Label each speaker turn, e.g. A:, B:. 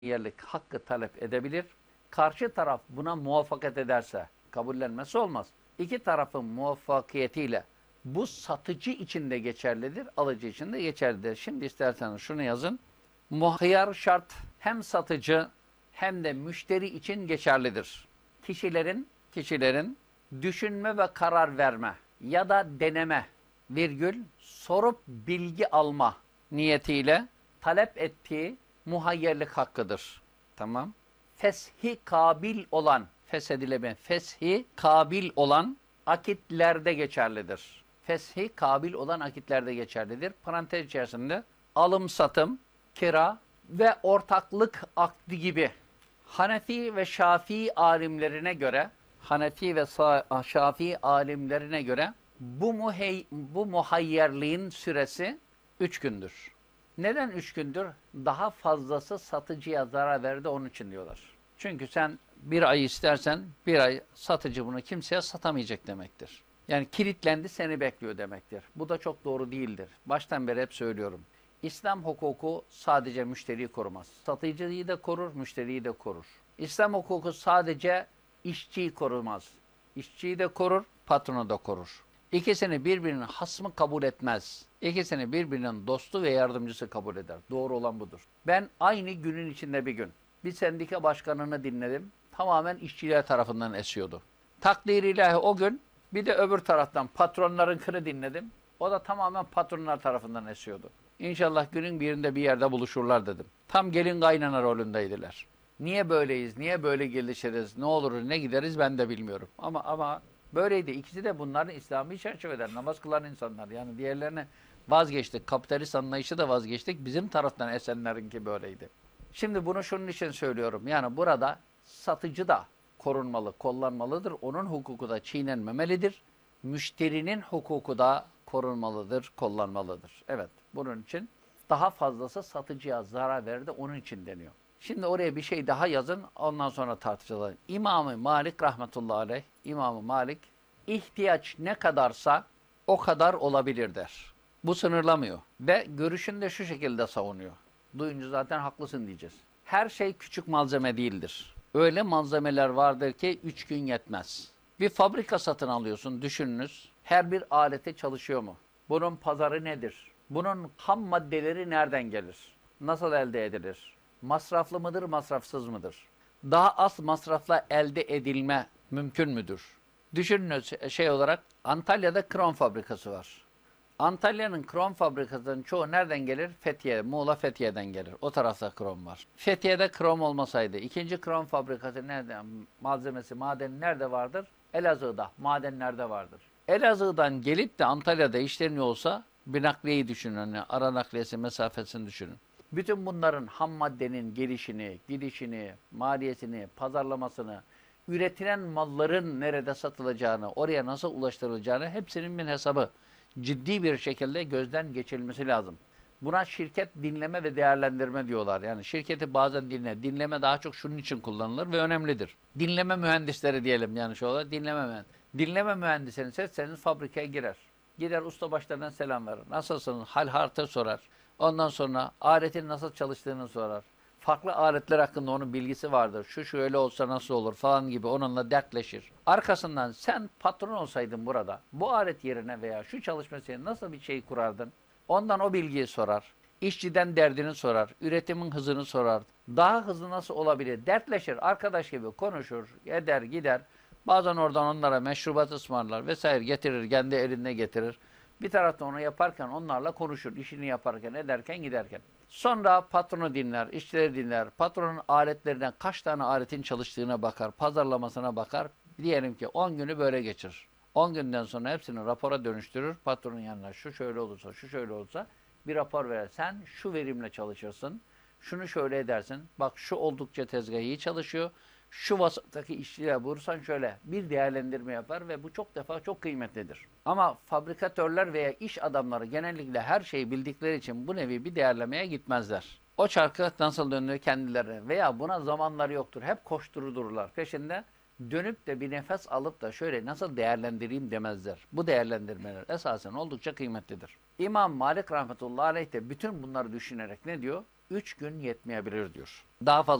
A: yerlik hakkı talep edebilir. Karşı taraf buna muvaffakat ederse kabullenmesi olmaz. İki tarafın muvaffakiyetiyle bu satıcı için de geçerlidir, alıcı için de geçerlidir. Şimdi isterseniz şunu yazın. Muhayyar şart hem satıcı hem de müşteri için geçerlidir. Kişilerin düşünme ve karar verme ya da deneme, sorup bilgi alma niyetiyle talep ettiği muhayyerlik hakkıdır. Tamam. Feshi kabil olan akitlerde geçerlidir. Feshi kabil olan akitlerde geçerlidir. Parantez içerisinde alım satım, kira ve ortaklık akdi gibi Hanefi ve Şafii alimlerine göre bu muhayyerliğin süresi 3 gündür. Neden 3 gündür? Daha fazlası satıcıya zarar verdi, onun için diyorlar. Çünkü sen bir ay istersen bir ay satıcı bunu kimseye satamayacak demektir. Yani kilitlendi, seni bekliyor demektir. Bu da çok doğru değildir. Baştan beri hep söylüyorum. İslam hukuku sadece müşteriyi korumaz. Satıcıyı da korur, müşteriyi de korur. İslam hukuku sadece işçiyi korumaz. İşçiyi de korur, patronu da korur. İkisini birbirinin hasmı kabul etmez. İkisini birbirinin dostu ve yardımcısı kabul eder. Doğru olan budur. Ben aynı günün içinde bir gün bir sendika başkanını dinledim. Tamamen işçiler tarafından esiyordu. Takdir ilahi o gün bir de öbür taraftan patronlarınkini dinledim. O da tamamen patronlar tarafından esiyordu. İnşallah günün birinde bir yerde buluşurlar dedim. Tam gelin kaynana rolündeydiler. Niye böyleyiz, niye böyle gelişiriz, ne olur ne gideriz ben de bilmiyorum. Ama böyleydi. İkisi de bunların İslami çerçeveden namaz kılan insanlar. Yani diğerlerine vazgeçtik. Kapitalist anlayışı da vazgeçtik. Bizim taraftan esenlerinki böyleydi. Şimdi bunu şunun için söylüyorum. Yani burada satıcı da korunmalı, kollanmalıdır. Onun hukuku da çiğnenmemelidir. Müşterinin hukuku da korunmalıdır, kollanmalıdır. Evet, bunun için daha fazlası satıcıya zarar verdi, onun için deniyor. Şimdi oraya bir şey daha yazın, ondan sonra tartışalım. İmam-ı Malik rahmetullahi aleyh, İmam-ı Malik, ihtiyaç ne kadarsa o kadar olabilir der. Bu sınırlamıyor. Ve görüşünü de şu şekilde savunuyor. Duyunca zaten haklısın diyeceğiz. Her şey küçük malzeme değildir. Öyle malzemeler vardır ki 3 gün yetmez. Bir fabrika satın alıyorsun, düşününüz. Her bir aleti çalışıyor mu? Bunun pazarı nedir? Bunun ham maddeleri nereden gelir? Nasıl elde edilir? Masraflı mıdır, masrafsız mıdır? Daha az masrafla elde edilme mümkün müdür? Düşününüz olarak Antalya'da krom fabrikası var. Antalya'nın krom fabrikasının çoğu nereden gelir? Fethiye, Muğla Fethiye'den gelir. O tarafta krom var. Fethiye'de krom olmasaydı ikinci krom fabrikası nerede? Malzemesi, madeni nerede vardır? Elazığ'da, madenlerde vardır. Elazığ'dan gelip de Antalya'da işleniyor olsa bir nakliyeyi düşünün. Yani ara nakliyesi mesafesini düşünün. Bütün bunların ham maddenin gelişini, gidişini, maliyetini, pazarlamasını, üretilen malların nerede satılacağını, oraya nasıl ulaştırılacağını hepsinin bir hesabı ciddi bir şekilde gözden geçirilmesi lazım. Buna şirket dinleme ve değerlendirme diyorlar. Yani şirketi bazen dinleme daha çok şunun için kullanılır ve önemlidir. Dinleme mühendisleri diyelim yani şu olarak dinleme mühendisleri. Dinleme mühendisini seçseniz fabrikaya girer. Gider ustabaşlarından selam verir. Nasılsınız? Hal hartı sorar. Ondan sonra aletin nasıl çalıştığını sorar. Farklı aletler hakkında onun bilgisi vardır. Şu şöyle olsa nasıl olur falan gibi onunla dertleşir. Arkasından sen patron olsaydın burada bu alet yerine veya şu çalışmasını nasıl bir şey kurardın? Ondan o bilgiyi sorar. İşçiden derdini sorar. Üretimin hızını sorar. Daha hızlı nasıl olabilir? Dertleşir. Arkadaş gibi konuşur. Eder gider. Bazen oradan onlara meşrubat ısmarlar vesaire getirir. Kendi elinde getirir. Bir taraftan onu yaparken onlarla konuşur. İşini yaparken, ederken, giderken. Sonra patronu dinler, işçileri dinler. Patronun aletlerinden kaç tane aletin çalıştığına bakar, pazarlamasına bakar. Diyelim ki 10 günü böyle geçirir. 10 günden sonra hepsini rapora dönüştürür. Patronun yanına şu şöyle olursa, şu şöyle olursa bir rapor verir. Sen şu verimle çalışırsın, şunu şöyle edersin. Bak şu oldukça tezgah iyi çalışıyor. Şu vasıftaki işçiler bulursan şöyle bir değerlendirme yapar ve bu çok defa çok kıymetlidir. Ama fabrikatörler veya iş adamları genellikle her şeyi bildikleri için bu nevi bir değerlemeye gitmezler. O çarkı nasıl dönüyor kendilerine veya buna zamanları yoktur. Hep koşturudurlar peşinde. Dönüp de bir nefes alıp da şöyle nasıl değerlendireyim demezler. Bu değerlendirmeler esasen oldukça kıymetlidir. İmam Malik rahmetullahi aleyh de bütün bunları düşünerek ne diyor? 3 gün yetmeyebilir diyor. Daha fazla